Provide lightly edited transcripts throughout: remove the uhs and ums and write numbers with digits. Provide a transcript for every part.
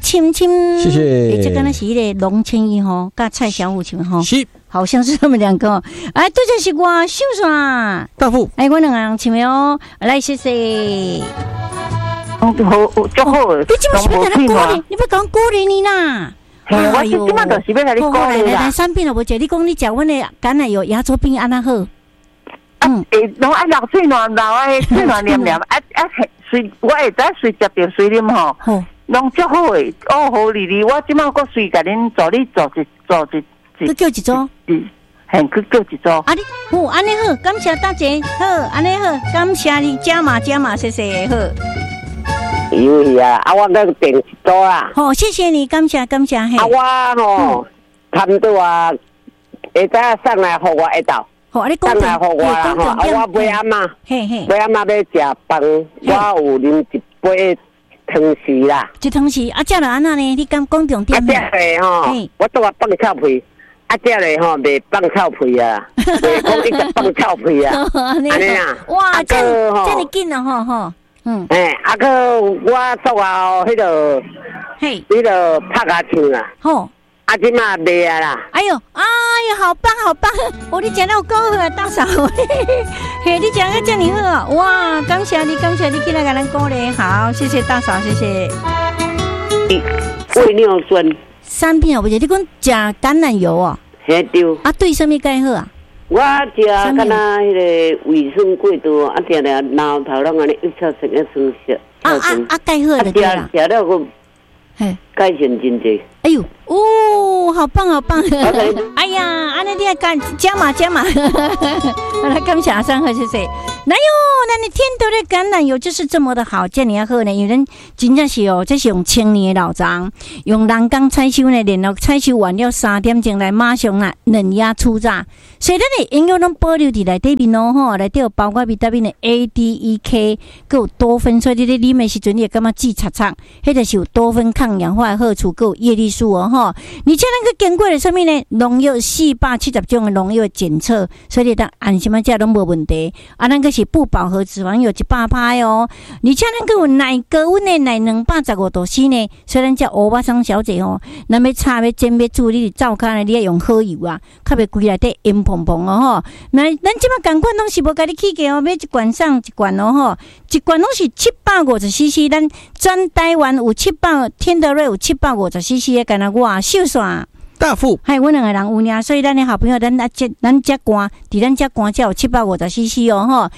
亲亲， 谢谢。 这刚才是一个龙千一吼，跟蔡小虎亲吼， 是， 好像是他们两个。哎，对着是我秀爽大富， 哎，我两个人亲哦，来谢谢。 好，就好。 你今晚是要跟他鼓励，你不讲鼓励你啦？ 我今晚就是要跟你鼓励啦。 来三饼了，无姐，你讲你食阮的橄榄油鸭粥饼安那好？ 拢爱流水暖流诶，水暖黏黏，随我会再随接着随啉吼，拢足好诶，哦好哩哩，我即摆阁随甲恁做你做一， 佮叫一组， 很佮叫一组。 啊你好，安尼好，感谢大姐，好，安尼好，感谢你加码，谢谢，好。 有去啊，我搁订一组啦。 好，谢谢你，感谢嘿。 我吼，差不多啊，下早送来互我一道。 好，你讲来互我啦吼，我买阿妈，买阿妈要食饭，我有啉一杯汤匙啦。 一汤匙，啊，这了安那呢？你讲重点。 这个吼，我都话放臭屁，这个吼袂放臭屁啊，袂讲一直放臭屁啊，安尼啊。 哇，这么紧啊吼。 个我做后迄个，拍牙唱啦。好。即马卖啊啦！ 哎呦，好棒！哦，你讲得有够好啊，大嫂！嘿，你讲得这么好，哇！感谢你起来给咱鼓励，好，谢谢大嫂，谢谢。 胃尿酸 3片，不是你讲食橄榄油哦？ 嘿对。 啊，对什么介好啊？ 我食敢若迄个胃酸过多，定定脑头拢安尼一跳成个酸涩。 介好就对啦。 食了个。改善真济。 哎呦，好棒！哎呀，安尼你也加码，好来感谢阿三和谢谢。哪有？那你天头的橄榄油就是这么的好，这样好呢？有人真正是哦，这是用青年的老张，用人工采收呢，然后采收完了3点钟来马上啦嫩芽初榨，所以咱的营养拢保留伫内底面咯吼，内底有包括维他命的 A、D、E、K， 佮有多酚，所以你咧啉的时阵，你会感觉记擦擦，迄就是有多酚抗氧化的好处，佮有叶绿素哦吼。而且咱个经过了什么呢？农药470种的农药的检测，所以你当按什么价拢无问题。啊，咱个是不饱和脂肪有100%哦，而且咱个有奶高温的奶215度 C 呢，所以咱叫欧巴桑小姐哦，咱要炒要煎要煮，你灶骹呢，你要用好油啊，较袂规内底烟蓬蓬哦吼。那咱即马共款拢是无甲你起价哦，买一罐送一罐哦吼，一罐拢是750cc， 咱全台湾有天德瑞有750cc的，干那我秀煞。 大富， 嗨，阮两个人有呢，所以咱的好朋友，咱只罐，伫咱只罐才有750cc哦吼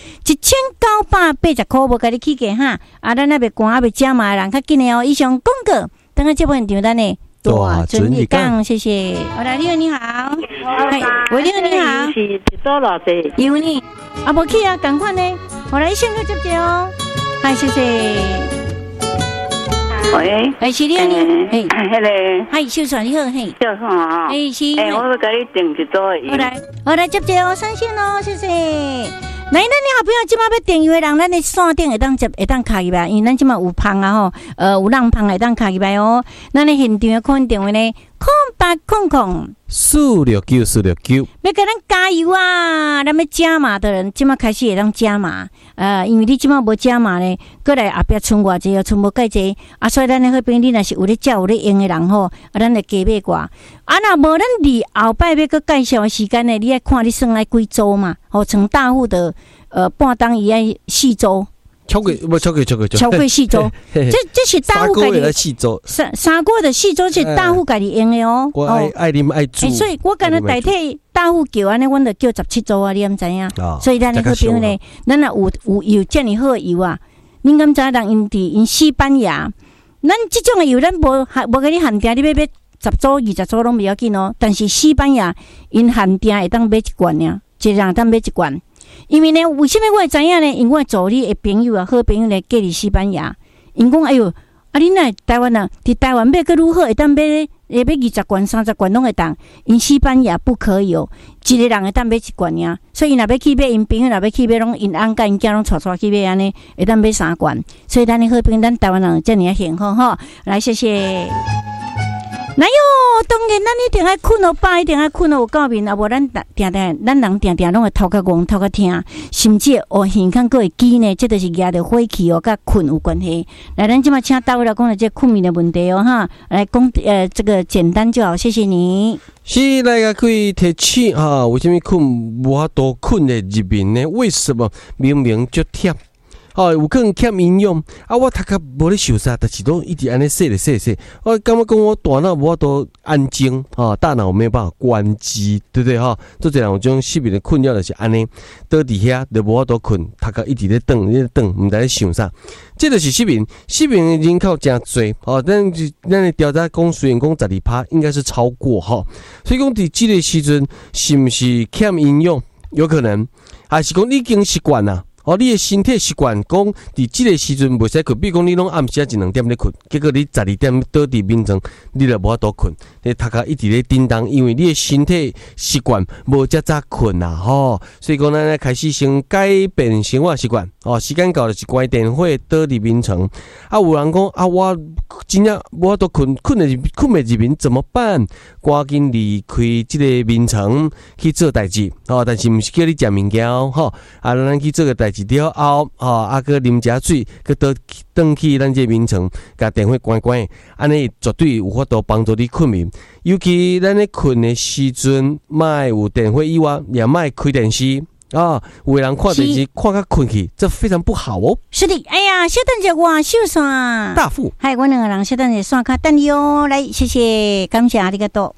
，1980块无甲你起价哈，啊，咱那边罐还袂加码的人较紧的哦。以上广告，等下节目现场咱的大准日讲，谢谢。好来，你好，嗨，喂，你好， 是一多偌济？ 有呢，啊，无去啊，赶快呢，我来先去接接哦，嗨，谢谢。 喂， 是你，嘿， 迄个， 嗨，秀传你好，嘿， 叫啥啊？ 是， 我要甲你订一组。 好来接接哦，三线哦，谢谢。来，咱的好朋友即马要订油的人，咱的线顶会当卡入来，因为咱即马有芳啊吼，有人芳会当卡入来哦。咱的现场的可能电话呢，0800469469。要给咱加油啊！咱要加码的人，即马开始会当加码。因为你即马无加码呢，过来后壁剩偌济，剩无介济啊，所以咱的好朋友，你若是有咧食有咧用的人吼，啊，咱来加买寡。啊，若无咱离后摆要搁介绍的时间呢，你爱看你算来几周嘛？吼，从大户的半当以爱4周。超过4周，这是大户家己4周，3个的4周是大户家己用的哦。 我爱啉爱煮， 所以我敢若代替大户叫安尼，阮就叫17周啊，你敢知影？所以咱的好朋友呢，咱若有这么好的油啊，恁敢知人因西班牙，咱这种的油咱无甲你限定，你要10周20周拢不要紧哦。但是西班牙因限定会当买一罐尔，一人当买一罐。因为呢，为什么我会知影呢？因为我助理的朋友啊，好朋友呢，嫁伫西班牙，因讲哎呦，恁那台湾人伫台湾买个如何会当买20罐、30罐拢会当，因西班牙不可以哦，一个人会当买一罐尔，所以若要去买，因朋友若要去买，拢因翁甲因囝拢带去买安尼，会当买3罐，所以咱的好朋友，咱台湾人遮尔幸福吼，来谢谢。 哪有？当然，咱一定爱困哦，爸一定爱困哦，有够面啊！无咱人定定拢会头壳戆、头壳疼，甚至耳孔个会记呢，这就是压着火气哦，甲困有关系。来，咱即马请大卫来讲了这困眠的问题哦，哈，来讲这个简单就好，谢谢你。 是来个可以提醒哈，为什么困无法度困的入眠呢？为什么明明就忝？有可能欠营养啊！我头壳无咧受啥，但是都一直安尼说，我感觉讲我大脑无法度安静大脑没有办法关机，对不对哈？做这样有种失眠的困扰就是安尼，倒伫遐就无法度困，头壳一直咧转，唔知咧想啥。这就是失眠的人口真多咱的调查讲，虽然讲12%，应该是超过哈。所以讲伫这个时阵是不是欠营养？有可能，还是讲你已经习惯啦。你的身体习惯讲，伫这个时阵袂使困，比如讲你拢暗时1-2点咧困，结果你12点倒伫眠床，你就无法度困，你头壳一直咧叮当，因为你的身体习惯无遮早困啦所以讲咱开始先改变生活习惯时间到就是关电火倒伫眠床。有人讲我真正无法度困袂入眠怎么办？赶紧离开这个眠床去做代志但是毋是叫你食物件咱去做个代志了后个啉遮水，去倒去咱这眠床，甲电火关，安尼绝对有法度帮助你困眠。尤其咱咧困的时阵，莫有电火以外，也莫开电视有的人看电视看到困去，这非常不好哦。 是的，哎呀，小等者我秀伞大富， 还有我两个人小等者线卡等你哦，来，谢谢，感谢ありがとう。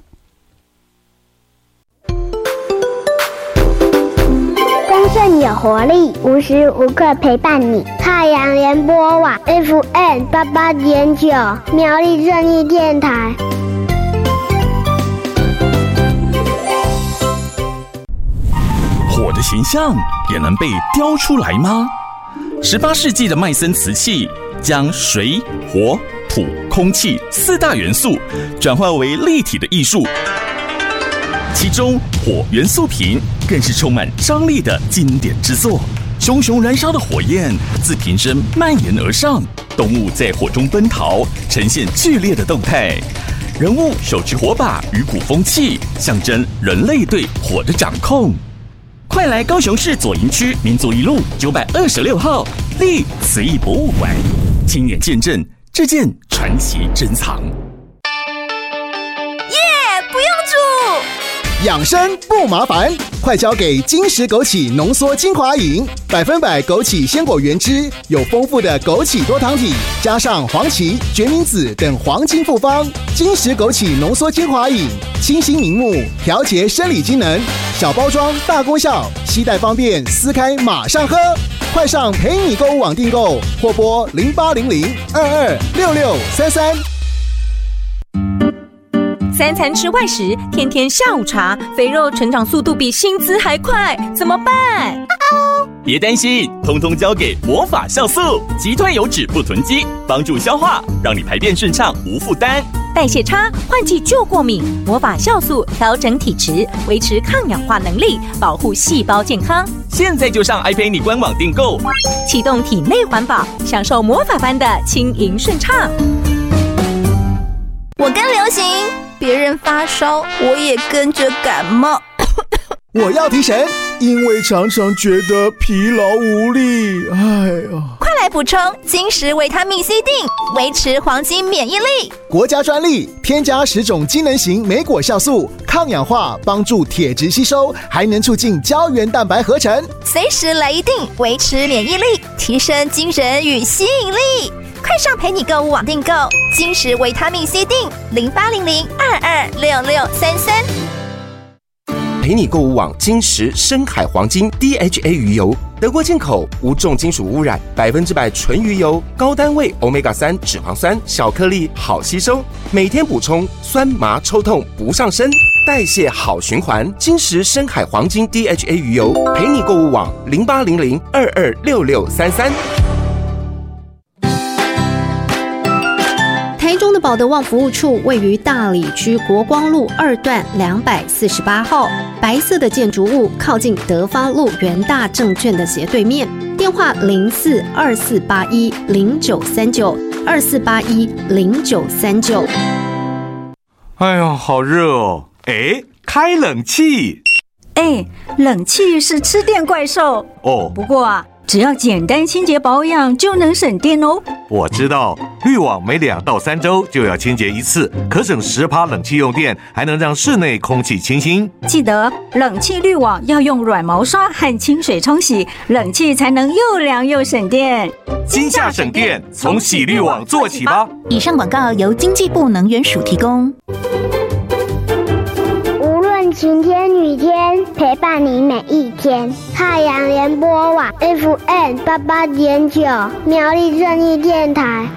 丰盛有活力，无时无刻陪伴你。太阳联播网 FM88.9，苗栗正义电台。 火的形象也能被雕出来吗？18世纪的麦森瓷器将水、火、土、空气4大元素转化为立体的艺术。其中火元素瓶更是充满张力的经典之作，熊熊燃烧的火焰自瓶身蔓延而上，动物在火中奔逃，呈现剧烈的动态。人物手持火把与鼓风器，象征人类对火的掌控。快来高雄市左营区民族一路926号立瓷艺博物馆，亲眼见证这件传奇珍藏。 不用煮， 养生不麻烦，快交给金石枸杞浓缩精华饮，100%枸杞鲜果原汁，有丰富的枸杞多糖体，加上黄芪、决明子等黄金复方。金石枸杞浓缩精华饮，清新明目，调节生理机能，小包装大功效，携带方便，撕开马上喝。快上陪你购物网订购，或拨0800226633。 3餐吃外食，天天下午茶，肥肉成长速度比薪资还快，怎么办？ 别担心，通通交给魔法酵素，击退油脂不囤积，帮助消化，让你排便顺畅无负担。 代谢差，换季就过敏，魔法酵素调整体质，维持抗氧化能力，保护细胞健康。 现在就上爱陪你官网订购， 启动体内环保，享受魔法般的轻盈顺畅。 我跟流行，别人发烧，我也跟着感冒。 我要提神，因为常常觉得疲劳无力。 快来补充金石维他命 C 锭，维持黄金免疫力。 国家专利，添加10种机能型莓果酵素，抗氧化，帮助铁质吸收，还能促进胶原蛋白合成。 随时来一锭，维持免疫力，提升精神与吸引力。快上陪你购物网订购金石维他命 C 锭，0800226633。 陪你购物网金石深海黄金 DHA 鱼油，德国进口，无重金属污染，100%纯鱼油，高单位 Omega-3 脂肪酸，小颗粒好吸收，每天补充，酸麻抽痛不上身，代谢好循环。金石深海黄金 DHA 鱼油，陪你购物网0800226633。 台中的保德旺服务处位于大里区国光路2段248号，白色的建筑物靠近德芳路元大证券的斜对面，电话0424810939，24810939。 哎呀，好热哦！哎，开冷气。 哎，冷气是吃电怪兽哦。 不过啊，只要简单清洁保养就能省电哦。 我知道，滤网每2到3周就要清洁一次，可省10%冷气用电，还能让室内空气清新。 记得冷气滤网要用软毛刷和清水冲洗，冷气才能又凉又省电。 今夏省电，从洗滤网做起吧。 以上广告由经济部能源署提供。 无论晴天雨天，陪伴你每一天。太阳联播网 FM88.9，苗栗正义电台。